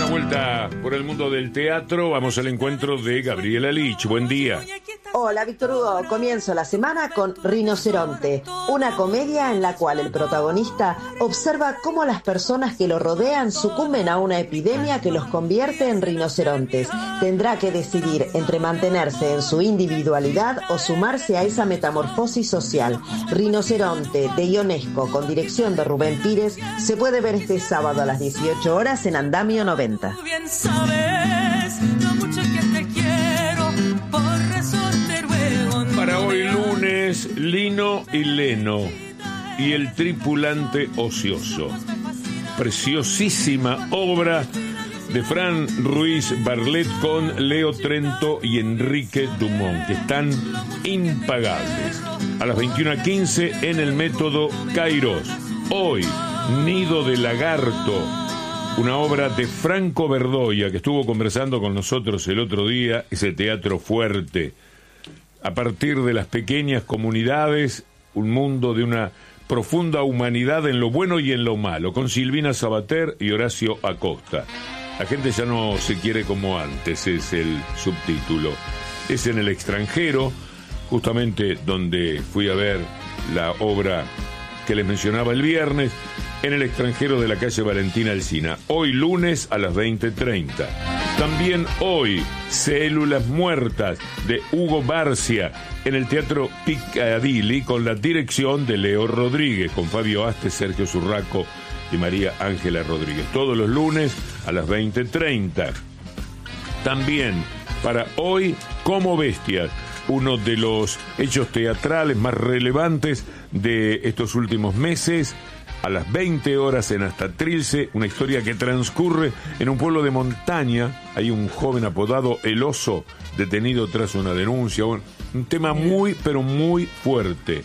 Vuelta por el mundo del teatro, vamos al encuentro de Gabriela Lich. Buen día. Hola, Víctor Hugo. Comienzo la semana con Rinoceronte, una comedia en la cual el protagonista observa cómo las personas que lo rodean sucumben a una epidemia que los convierte en rinocerontes. Tendrá que decidir entre mantenerse en su individualidad o sumarse a esa metamorfosis social. Rinoceronte, de Ionesco, con dirección de Rubén Pires, se puede ver este sábado a las 18 horas en Andamio 90. Bien sabes lo mucho que te quiero, por eso te ruego. Para hoy lunes, Lino y Leno y el tripulante ocioso. Preciosísima obra de Fran Ruiz Barlet con Leo Trento y Enrique Dumont, que están impagables. A las 21:15 en el Método Kairos. Hoy, Nido de Lagarto, una obra de Franco Verdoya, que estuvo conversando con nosotros el otro día, ese teatro fuerte. A partir de las pequeñas comunidades, un mundo de una profunda humanidad en lo bueno y en lo malo, con Silvina Sabater y Horacio Acosta. La gente ya no se quiere como antes, es el subtítulo. Es en el extranjero, justamente donde fui a ver la obra que les mencionaba el viernes, en el extranjero de la calle Valentina Alsina. Hoy lunes a las 20:30. También hoy, Células Muertas, de Hugo Barcia, en el Teatro Piccadilly, con la dirección de Leo Rodríguez, con Fabio Aste, Sergio Zurraco y María Ángela Rodríguez. Todos los lunes a las 20:30. También para hoy, Como Bestias, uno de los hechos teatrales más relevantes de estos últimos meses, a las 20 horas en Hasta Trilce, una historia que transcurre en un pueblo de montaña. Hay un joven apodado El Oso, detenido tras una denuncia. Un tema muy, pero muy fuerte,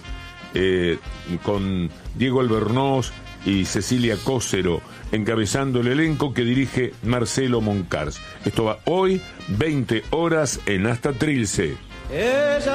con Diego Albornoz y Cecilia Cócero encabezando el elenco, que dirige Marcelo Moncars. Esto va hoy, 20 horas en Hasta Trilce.